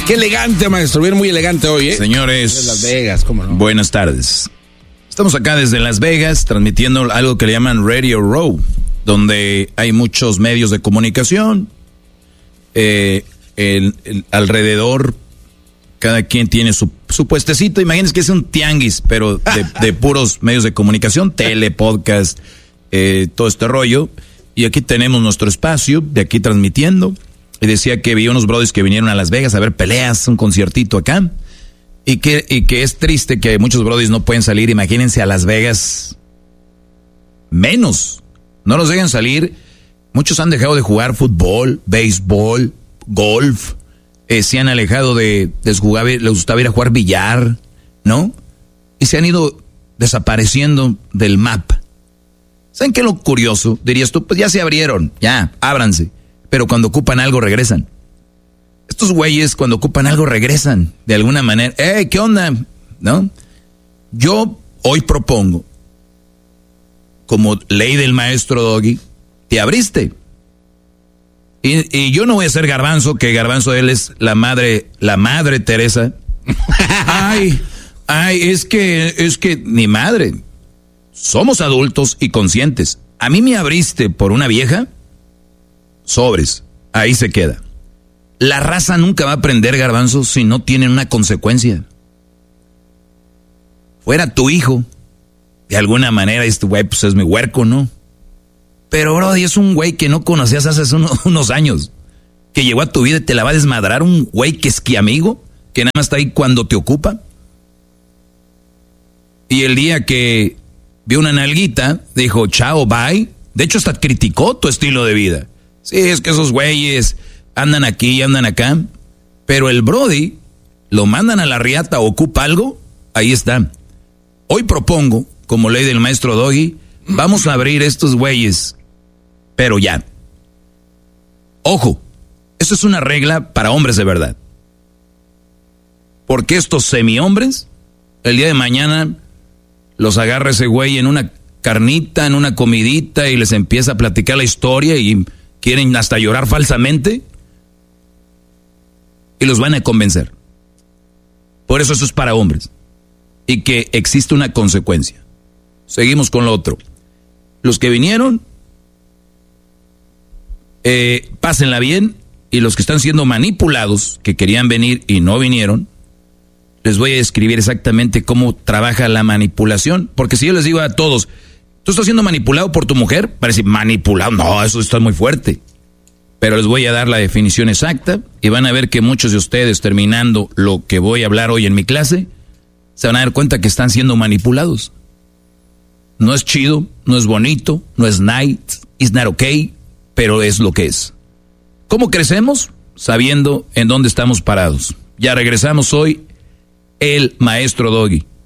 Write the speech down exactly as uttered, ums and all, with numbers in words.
Qué elegante, maestro. Bien, muy elegante hoy, ¿eh? Señores, desde Las Vegas, ¿cómo no? Buenas tardes. Estamos acá desde Las Vegas transmitiendo algo que le llaman Radio Row, donde hay muchos medios de comunicación. Eh, el, el, alrededor, cada quien tiene su, su puestecito. Imagínense que es un tianguis, pero de, de puros medios de comunicación, tele, podcast, eh, todo este rollo. Y aquí tenemos nuestro espacio, de aquí transmitiendo. Y decía que vi unos brothers que vinieron a Las Vegas a ver peleas, un conciertito acá. Y que, y que es triste que muchos brothers no pueden salir. Imagínense a Las Vegas. Menos. No los dejan salir. Muchos han dejado de jugar fútbol, béisbol, golf. Eh, se han alejado de, de jugar, les gustaba ir a jugar billar, ¿no? Y se han ido desapareciendo del mapa. ¿Saben qué es lo curioso? Dirías tú, pues ya se abrieron, ya, ábranse. Pero cuando ocupan algo, regresan. Estos güeyes, cuando ocupan algo, regresan. De alguna manera. ¡Eh, qué onda! ¿No? Yo hoy propongo, como ley del maestro Doggy, te abriste. Y, y yo no voy a ser Garbanzo, que Garbanzo él es la madre, la madre Teresa. Ay, ay, es que, es que, ni madre. Somos adultos y conscientes. A mí me abriste por una vieja. Sobres, ahí se queda. La raza nunca va a aprender, Garbanzo, si no tienen una consecuencia. Fuera tu hijo, de alguna manera, este güey pues es mi huerco, ¿no? Pero, brody, es un güey que no conocías hace unos, unos años, que llegó a tu vida y te la va a desmadrar, un güey que es que amigo, que nada más está ahí cuando te ocupa. Y el día que vio una nalguita, dijo, chao, bye. De hecho, hasta criticó tu estilo de vida. Sí, es que esos güeyes andan aquí y andan acá. Pero el brody, lo mandan a la riata, ocupa algo, ahí está. Hoy propongo, como ley del maestro Doggy, vamos a abrir estos güeyes, pero ya. Ojo, eso es una regla para hombres de verdad. Porque estos semi-hombres, el día de mañana, los agarra ese güey en una carnita, en una comidita y les empieza a platicar la historia y quieren hasta llorar falsamente y los van a convencer. Por eso eso es para hombres y que existe una consecuencia. Seguimos con lo otro. Los que vinieron, eh, pásenla bien, y los que están siendo manipulados, que querían venir y no vinieron, les voy a describir exactamente cómo trabaja la manipulación, porque si yo les digo a todos, ¿tú estás siendo manipulado por tu mujer? Parece manipulado, no, eso está muy fuerte. Pero les voy a dar la definición exacta y van a ver que muchos de ustedes, terminando lo que voy a hablar hoy en mi clase, se van a dar cuenta que están siendo manipulados. No es chido, no es bonito, no es nice, it's not okay, pero es lo que es. ¿Cómo crecemos? Sabiendo en dónde estamos parados. Ya regresamos hoy, el maestro Doggy.